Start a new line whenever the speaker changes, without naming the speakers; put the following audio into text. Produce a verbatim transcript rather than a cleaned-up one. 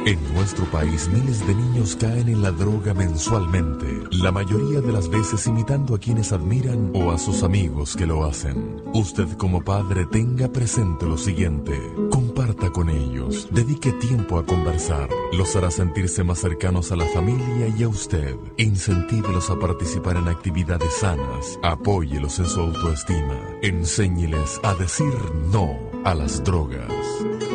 En nuestro país, miles de niños caen en la droga mensualmente, la mayoría de las veces imitando a quienes admiran o a sus amigos que lo hacen. Usted como padre tenga presente lo siguiente: comparta con ellos, dedique tiempo a conversar, los hará sentirse más cercanos a la familia y a usted. Incentívelos a participar en actividades sanas, apóyelos en su autoestima, enséñeles a decir no a las drogas.